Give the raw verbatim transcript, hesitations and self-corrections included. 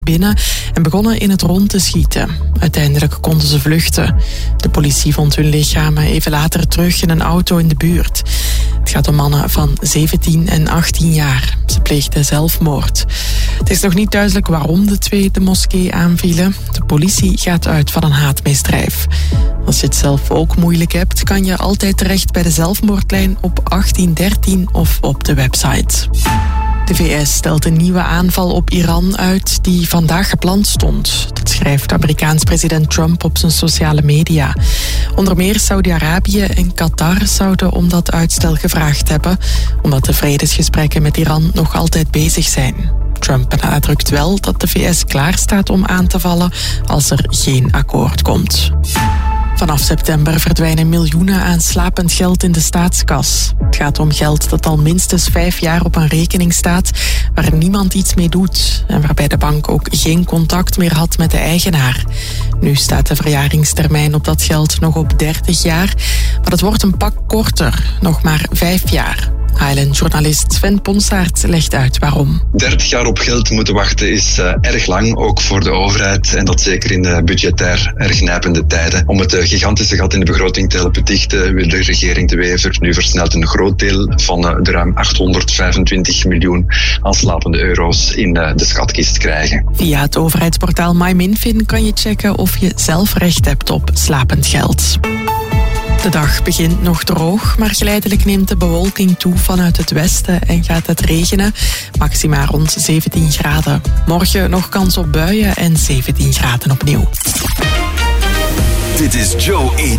binnen en begonnen in het rond te schieten. Uiteindelijk konden ze vluchten. De politie vond hun lichamen even later terug in een auto in de buurt. Het gaat om mannen van zeventien en achttien jaar. Ze pleegden zelfmoord. Het is nog niet duidelijk waarom de twee de moskee aanvielen. De politie gaat uit van een haatmisdrijf. Als je het zelf ook moeilijk hebt, kan je altijd terecht bij de zelfmoordlijn op achttien dertien of op de website. De V S stelt een nieuwe aanval op Iran uit die vandaag gepland stond. Dat schrijft Amerikaans president Trump op zijn sociale media. Onder meer Saudi-Arabië en Qatar zouden om dat uitstel gevraagd hebben, omdat de vredesgesprekken met Iran nog altijd bezig zijn. Trump benadrukt wel dat de V S klaar staat om aan te vallen als er geen akkoord komt. Vanaf september verdwijnen miljoenen aan slapend geld in de staatskas. Het gaat om geld dat al minstens vijf jaar op een rekening staat, waar niemand iets mee doet en waarbij de bank ook geen contact meer had met de eigenaar. Nu staat de verjaringstermijn op dat geld nog op dertig jaar, maar het wordt een pak korter, nog maar vijf jaar. Highland-journalist Sven Ponsaert legt uit waarom. dertig jaar op geld moeten wachten is uh, erg lang, ook voor de overheid. En dat zeker in uh, budgetair erg nijpende tijden. Om het uh, gigantische gat in de begroting te helpen dichten, wil de regering De Wever nu versneld een groot deel van uh, de ruim achthonderdvijfentwintig miljoen aan slapende euro's in uh, de schatkist krijgen. Via het overheidsportaal MyMinfin kan je checken of je zelf recht hebt op slapend geld. De dag begint nog droog, maar geleidelijk neemt de bewolking toe vanuit het westen en gaat het regenen. Maxima rond zeventien graden. Morgen nog kans op buien en zeventien graden opnieuw. Dit is Joe